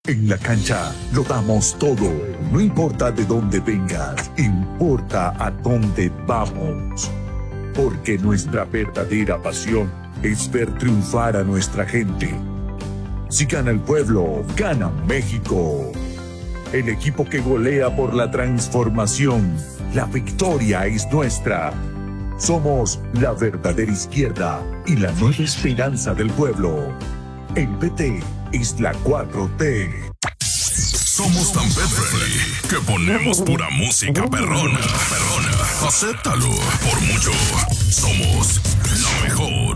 En la cancha lo damos todo, no importa de dónde vengas, importa a dónde vamos. Porque nuestra verdadera pasión es ver triunfar a nuestra gente. Si gana el pueblo, gana México. El equipo que golea por la transformación, la victoria es nuestra. Somos la verdadera izquierda y la nueva esperanza del pueblo. El PT es la 4T. Somos tan pet friendly que ponemos pura música perrona. Acéptalo, por mucho. Somos la mejor.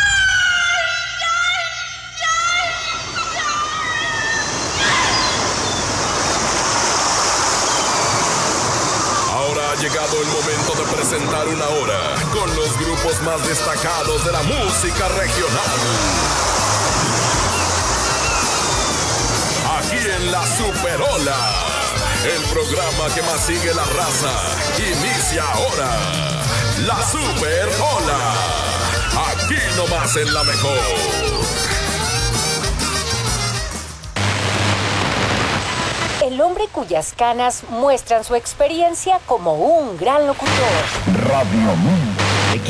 Ahora ha llegado el momento de presentar una hora con los grupos más destacados de la música regional. Aquí en La Superola, el programa que más sigue la raza, inicia ahora. La Superola, aquí nomás en La Mejor. El hombre cuyas canas muestran su experiencia como un gran locutor. Radio Mundo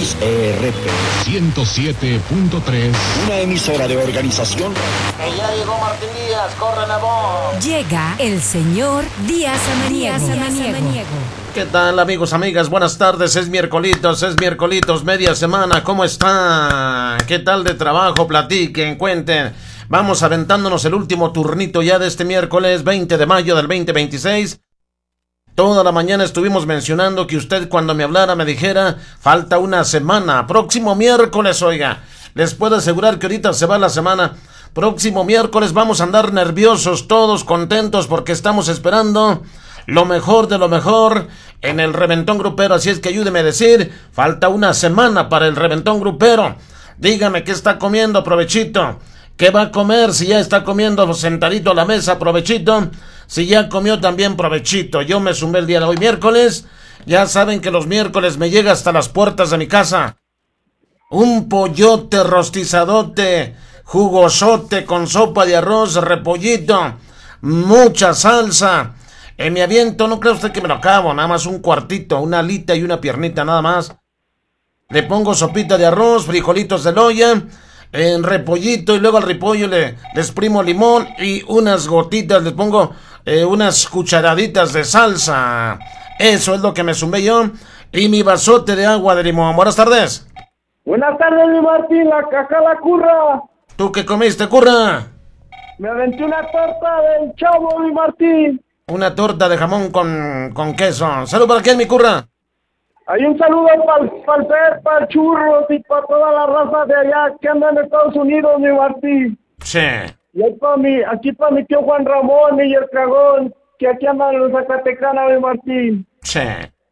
XRP 107.3. Una emisora de organización. Que ya llegó Martín Díaz, corran la voz. Llega el señor Díaz Samaniego. ¿Qué tal, amigos, amigas? Buenas tardes, es miércolitos, media semana. ¿Cómo están? ¿Qué tal de trabajo? Platiquen, cuenten. Vamos aventándonos el último turnito ya de este miércoles 20 de mayo del 2026. Toda la mañana estuvimos mencionando que usted cuando me hablara me dijera, falta una semana, próximo miércoles, oiga. Les puedo asegurar que ahorita se va la semana. Próximo miércoles vamos a andar nerviosos, todos contentos porque estamos esperando lo mejor de lo mejor en el Reventón Grupero. Así es que ayúdeme a decir, falta una semana para el Reventón Grupero. Dígame qué está comiendo, provechito. ¿Qué va a comer? Si ya está comiendo sentadito a la mesa, provechito. Si ya comió también, provechito. Yo me zumbé el día de hoy, miércoles. Ya saben que los miércoles me llega hasta las puertas de mi casa un pollote rostizadote, jugosote con sopa de arroz, repollito, mucha salsa. En mi aviento, no cree usted que me lo acabo, nada más un cuartito, una alita y una piernita nada más. Le pongo sopita de arroz, frijolitos de loya, en repollito, y luego al repollo le exprimo limón y unas gotitas, les pongo unas cucharaditas de salsa. Eso es lo que me zumbé yo. Y mi vasote de agua de limón. Buenas tardes. Buenas tardes, mi Martín, acá la curra. ¿Tú qué comiste, curra? Me aventé una torta del Chavo, mi Martín. Una torta de jamón con queso. ¿Salud para quién, mi curra? Hay un saludo para el Churros y para toda la raza de allá que anda en Estados Unidos, mi Martín. Sí. Y aquí para mi tío Juan Ramón y el Cagón, que aquí andan los Zacatecana, mi Martín. Sí.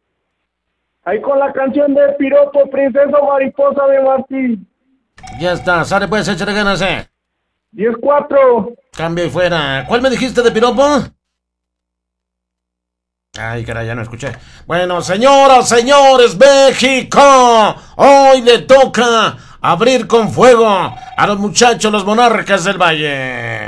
Ahí con la canción de Piropo, Princesa Mariposa, mi Martín. Ya está, sale pues, échale ganas, 10-4. Cambio y fuera. ¿Cuál me dijiste de piropo? Ay, caray, ya no escuché. Bueno, señoras, señores, México, hoy le toca abrir con fuego a los muchachos, los Monarcas del Valle.